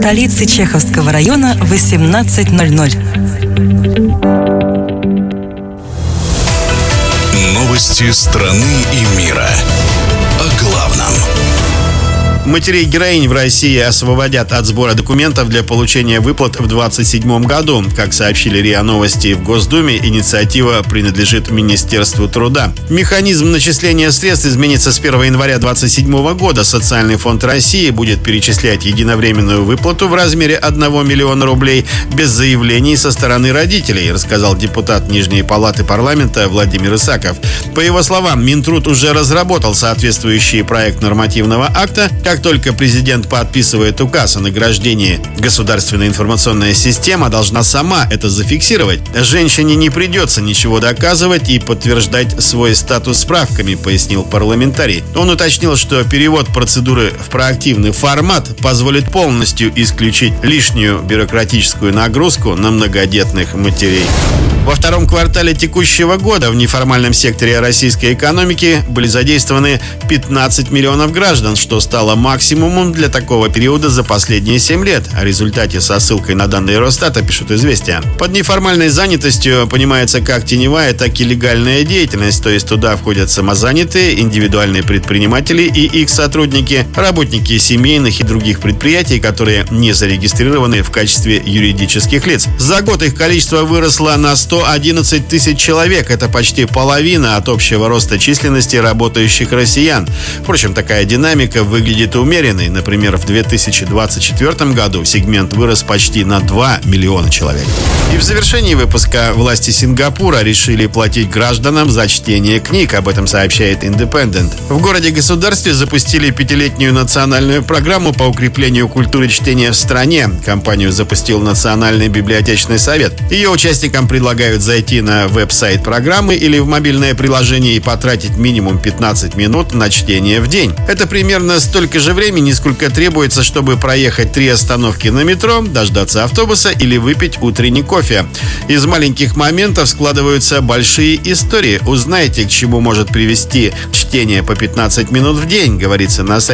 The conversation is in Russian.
столицы Чеховского района в 18:00. Новости страны и мира. О главном. Матерей-героинь в России освободят от сбора документов для получения выплат в 2027 году. Как сообщили РИА Новости в Госдуме, инициатива принадлежит Министерству труда. Механизм начисления средств изменится с 1 января 2027 года. Социальный фонд России будет перечислять единовременную выплату в размере 1 миллиона рублей без заявлений со стороны родителей, рассказал депутат Нижней палаты парламента Владимир Исаков. По его словам, Минтруд уже разработал соответствующий проект нормативного акта. Как только президент подписывает указ о награждении, государственная информационная система должна сама это зафиксировать. Женщине не придется ничего доказывать и подтверждать свой статус справками, пояснил парламентарий. Он уточнил, что перевод процедуры в проактивный формат позволит полностью исключить лишнюю бюрократическую нагрузку на многодетных матерей. Во втором квартале текущего года в неформальном секторе российской экономики были задействованы 15 миллионов граждан, что стало максимумом для такого периода за последние 7 лет. О результате со ссылкой на данные Росстата пишут «Известия». Под неформальной занятостью понимается как теневая, так и легальная деятельность, то есть туда входят самозанятые, индивидуальные предприниматели и их сотрудники, работники семейных и других предприятий, которые не зарегистрированы в качестве юридических лиц. За год их количество выросло на 111 тысяч человек. Это почти половина от общего роста численности работающих россиян. Впрочем, такая динамика выглядит умеренной. Например, в 2024 году сегмент вырос почти на 2 миллиона человек. И в завершении выпуска власти Сингапура решили платить гражданам за чтение книг. Об этом сообщает Independent. В городе-государстве запустили 5-летнюю национальную программу по укреплению культуры чтения в стране. Компанию запустил Национальный библиотечный совет. Ее участникам предлагают зайти на веб-сайт программы или в мобильное приложение и потратить минимум 15 минут на чтение в день. Это примерно столько же времени, сколько требуется, чтобы проехать 3 остановки на метро, дождаться автобуса или выпить утренний кофе. Из маленьких моментов складываются большие истории. Узнайте, к чему может привести чтение по 15 минут в день, говорится на сайте